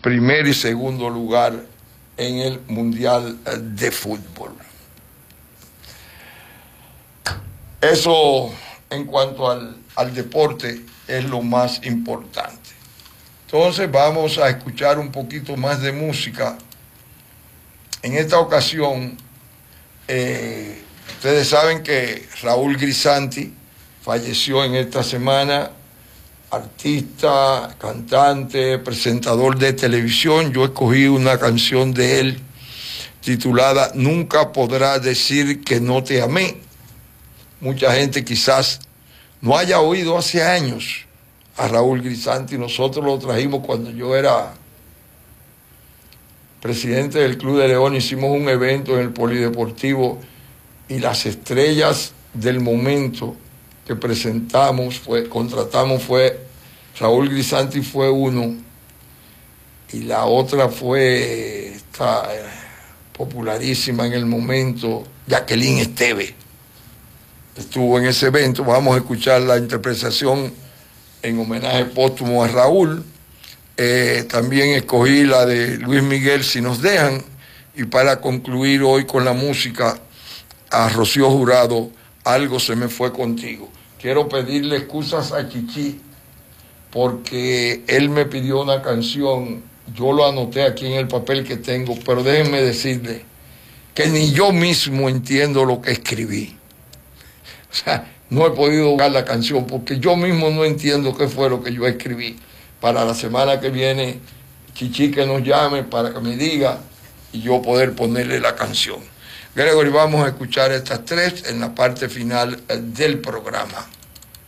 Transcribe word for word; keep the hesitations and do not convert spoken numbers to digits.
primer y segundo lugar en el Mundial de Fútbol. Eso en cuanto al, al deporte es lo más importante. Entonces vamos a escuchar un poquito más de música. En esta ocasión, eh, ustedes saben que Raúl Grisanti falleció en esta semana, artista, cantante, presentador de televisión. Yo escogí una canción de él titulada Nunca podrás decir que no te amé. Mucha gente quizás no haya oído hace años a Raúl Grisanti. Nosotros lo trajimos cuando yo era presidente del Club de León. Hicimos un evento en el Polideportivo y las estrellas del momento que presentamos, fue, contratamos, fue Raúl Grisanti, fue uno, y la otra fue esta, eh, popularísima en el momento, Jacqueline Esteve. Estuvo en ese evento. Vamos a escuchar la interpretación en homenaje póstumo a Raúl. Eh, también escogí la de Luis Miguel, Si nos dejan, y para concluir hoy con la música, a Rocío Jurado, Algo se me fue contigo. Quiero pedirle excusas a Chichi porque él me pidió una canción, yo lo anoté aquí en el papel que tengo, pero déjenme decirle que ni yo mismo entiendo lo que escribí. O sea, no he podido buscar la canción porque yo mismo no entiendo qué fue lo que yo escribí. Para la semana que viene, Chichi que nos llame para que me diga y yo poder ponerle la canción. Gregory, vamos a escuchar estas tres en la parte final del programa.